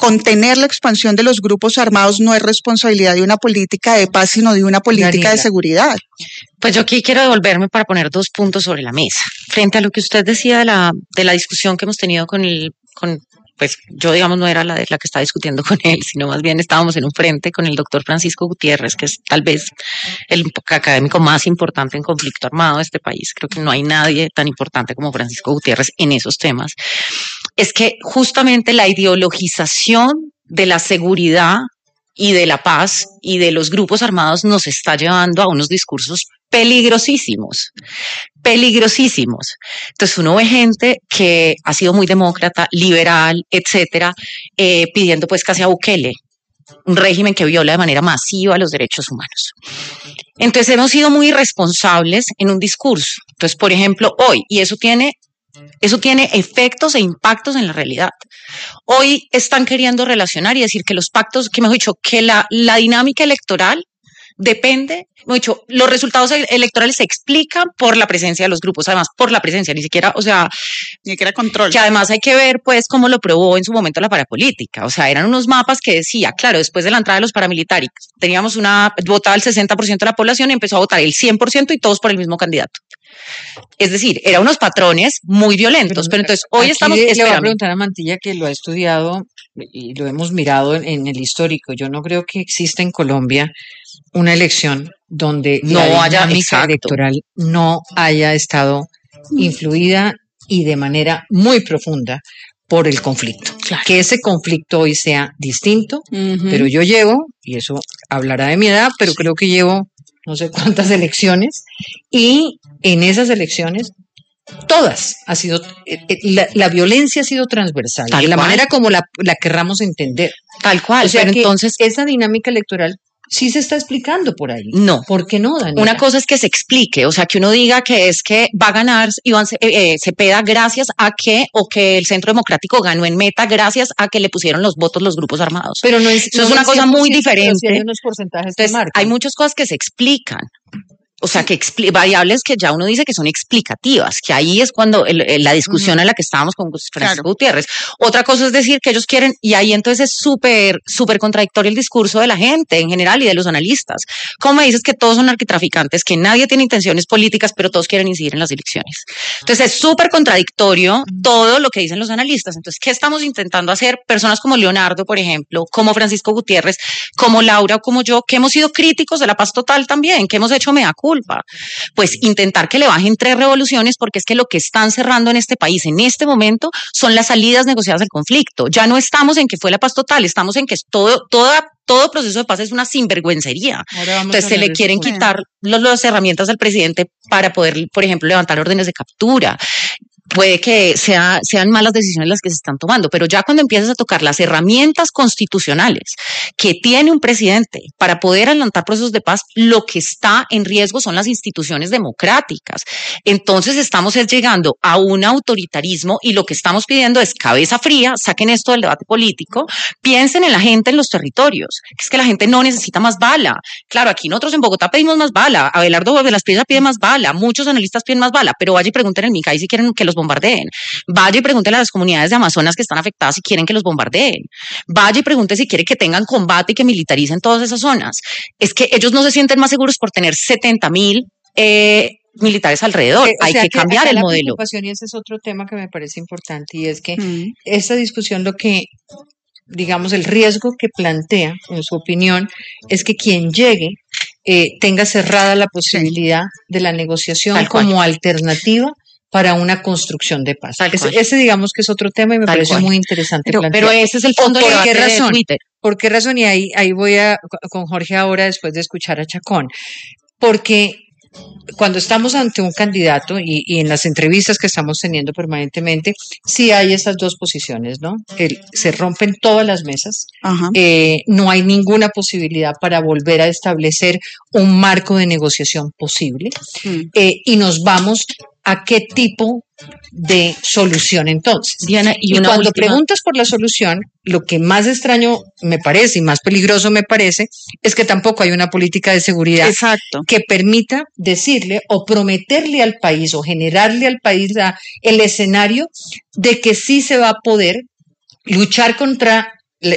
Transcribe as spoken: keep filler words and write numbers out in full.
contener la expansión de los grupos armados no es responsabilidad de una política de paz, sino de una política Daniela. de seguridad. Pues yo aquí quiero devolverme para poner dos puntos sobre la mesa. Frente a lo que usted decía de la, de la discusión que hemos tenido con el, con, pues yo digamos no era la de la que estaba discutiendo con él, sino más bien estábamos en un frente con el doctor Francisco Gutiérrez, que es tal vez el académico más importante en conflicto armado de este país. Creo que no hay nadie tan importante como Francisco Gutiérrez en esos temas. Es que justamente la ideologización de la seguridad y de la paz y de los grupos armados nos está llevando a unos discursos peligrosísimos, peligrosísimos. Entonces uno ve gente que ha sido muy demócrata, liberal, etcétera, eh, pidiendo pues casi a Bukele, un régimen que viola de manera masiva los derechos humanos. Entonces hemos sido muy irresponsables en un discurso. Entonces, por ejemplo, hoy, y eso tiene Eso tiene efectos e impactos en la realidad. Hoy están queriendo relacionar y decir que los pactos, que mejor dicho, que la, la dinámica electoral depende, mejor dicho, los resultados electorales se explican por la presencia de los grupos, además por la presencia, ni siquiera, o sea, ni siquiera control. Que además hay que ver, pues, cómo lo probó en su momento la parapolítica. O sea, eran unos mapas que decía, claro, después de la entrada de los paramilitares, teníamos una, votaba el sesenta por ciento de la población y empezó a votar el cien por ciento y todos por el mismo candidato. Es decir, eran unos patrones muy violentos, pero, pero entonces hoy aquí estamos... Le, le voy a preguntar a Mantilla, que lo ha estudiado y lo hemos mirado en, en el histórico. Yo no creo que exista en Colombia una elección donde no la haya dinámica electoral no haya estado influida y de manera muy profunda por el conflicto. Claro. Que ese conflicto hoy sea distinto, uh-huh. pero yo llevo, y eso hablará de mi edad, pero creo que llevo no sé cuántas elecciones, y en esas elecciones, todas, ha sido, la, la violencia ha sido transversal, Tal de la cual. manera como la, la querramos entender. Tal cual, o sea pero que entonces... esa dinámica electoral sí se está explicando por ahí. No. ¿Por qué no, Daniela? Una cosa es que se explique, o sea, que uno diga que es que va a ganar Iván eh, Cepeda gracias a que, o que el Centro Democrático ganó en Meta gracias a que le pusieron los votos los grupos armados. Pero no es, Eso no es una cosa muy diferente. Sí hay unos porcentajes Entonces, que marcan. Hay muchas cosas que se explican. O sea, que expli- variables que ya uno dice que son explicativas, que ahí es cuando el, el, la discusión uh-huh. en la que estábamos con Francisco claro. Gutiérrez. Otra cosa es decir que ellos quieren, y ahí entonces es súper, súper contradictorio el discurso de la gente en general y de los analistas. ¿Cómo me dices que todos son narcotraficantes, que nadie tiene intenciones políticas, pero todos quieren incidir en las elecciones? Entonces es súper contradictorio uh-huh. todo lo que dicen los analistas. Entonces, ¿qué estamos intentando hacer? Personas como Leonardo, por ejemplo, como Francisco Gutiérrez, como Laura o como yo, que hemos sido críticos de la paz total también, que hemos hecho mea culpa. Pues intentar que le bajen tres revoluciones, porque es que lo que están cerrando en este país en este momento son las salidas negociadas del conflicto. Ya no estamos en que fue la paz total, estamos en que todo, toda todo proceso de paz es una sinvergüencería. Entonces se le quieren quitar los, las herramientas al presidente para poder, por ejemplo, levantar órdenes de captura. Puede que sea, sean malas decisiones las que se están tomando, pero ya cuando empiezas a tocar las herramientas constitucionales que tiene un presidente para poder adelantar procesos de paz, lo que está en riesgo son las instituciones democráticas. Entonces estamos llegando a un autoritarismo y lo que estamos pidiendo es cabeza fría, saquen esto del debate político, piensen en la gente en los territorios, es que la gente no necesita más bala. Claro, aquí nosotros en Bogotá pedimos más bala, Abelardo de las Piedras pide más bala, muchos analistas piden más bala, pero vaya y pregunten en Micay si quieren que los bombardeen. Vaya y pregúntele a las comunidades de Amazonas que están afectadas si quieren que los bombardeen. Vaya y pregunte si quiere que tengan combate y que militaricen todas esas zonas. Es que ellos no se sienten más seguros por tener setenta mil eh, militares alrededor. Eh, Hay que, que cambiar el la modelo. Preocupación, y ese es otro tema que me parece importante, y es que mm. esta discusión, lo que, digamos, el riesgo que plantea, en su opinión, es que quien llegue eh, tenga cerrada la posibilidad sí. de la negociación como alternativa para una construcción de paz. Ese, ese digamos que es otro tema y me Tal parece cual. muy interesante pero, plantear. Pero ese es el fondo ¿Por qué razón? de Twitter. ¿Por qué razón? Y ahí, ahí voy a, con Jorge ahora, después de escuchar a Chacón. Porque cuando estamos ante un candidato y, y en las entrevistas que estamos teniendo permanentemente, sí hay esas dos posiciones, ¿no? El, se rompen todas las mesas, eh, no hay ninguna posibilidad para volver a establecer un marco de negociación posible, mm. eh, y nos vamos a qué tipo de solución entonces. Diana, y, y una cuando última... preguntas por la solución, lo que más extraño me parece y más peligroso me parece es que tampoco hay una política de seguridad Exacto. que permita decirle o prometerle al país o generarle al país la, el escenario de que sí se va a poder luchar contra